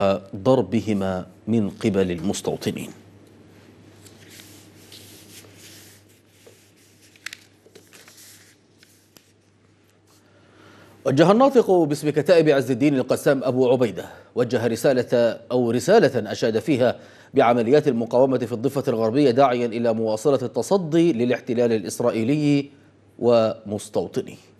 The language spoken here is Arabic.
ضربهما من قبل المستوطنين. وجه الناطق باسم كتائب عز الدين القسام أبو عبيدة رسالة أشاد فيها بعمليات المقاومة في الضفة الغربية، داعيا إلى مواصلة التصدي للاحتلال الإسرائيلي ومستوطنيه.